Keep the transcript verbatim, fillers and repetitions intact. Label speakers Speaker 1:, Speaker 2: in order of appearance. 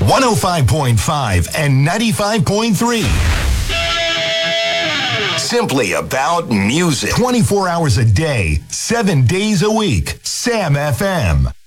Speaker 1: one oh five point five and ninety-five point three. Simply about music. twenty-four hours a day, seven days a week. Sam F M.